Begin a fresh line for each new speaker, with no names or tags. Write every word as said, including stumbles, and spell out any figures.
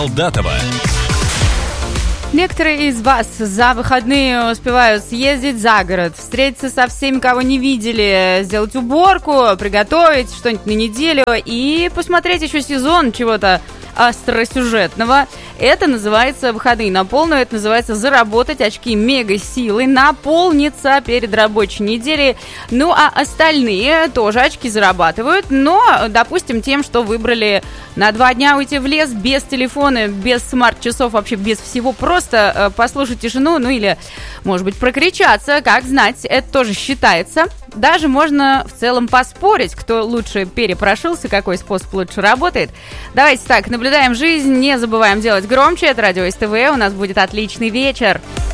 Солдатова.
Некоторые из вас за выходные успевают съездить за город, встретиться со всеми, кого не видели, сделать уборку, приготовить что-нибудь на неделю и посмотреть еще сезон чего-то остросюжетного. Это называется выходные на полную, это называется заработать очки мега-силы, наполниться перед рабочей неделей. Ну, а остальные тоже очки зарабатывают, но, допустим, тем, что выбрали на два дня уйти в лес без телефона, без смарт-часов, вообще без всего, просто послушать тишину, ну или, может быть, прокричаться, как знать, это тоже считается. Даже можно в целом поспорить, кто лучше перепрошился, какой способ лучше работает. Давайте так, наблюдаем жизнь, не забываем делать громче. Это Радио СТВ, у нас будет отличный вечер.